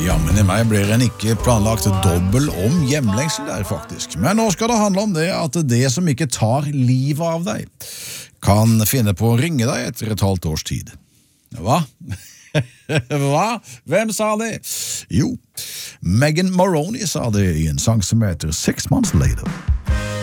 Jammen I meg blir en ikke planlagt dobbel om hjemlengsel der faktisk. Men nå skal det handle om det at det som ikke tar livet av deg, kan finne på å ringe deg etter et halvt års tid. Hva? Hva? Hvem sa det? Jo, Megan Moroney sa det I en sang som heter 6 Months Later.